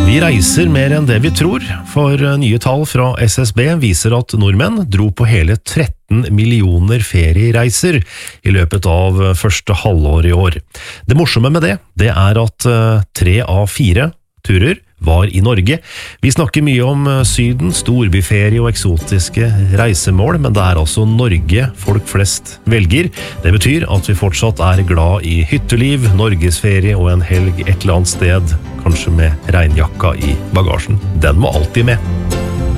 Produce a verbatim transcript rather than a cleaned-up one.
Vi reiser mer enn det vi tror, for nye tall fra S S B viser at nordmenn dro på hele tretten millioner feriereiser i løpet av første halvår i år. Det morsomme med det, det er at tre av fire turer var i Norge. Vi snakker mye om syden, storbyferie og eksotiske reisemål, men det er altså Norge folk flest velger. Det betyr at vi fortsatt er glad i hytteliv, norgesferie og en helg et eller annet sted, kanskje med regnjakka i bagasjen. Den må alltid med.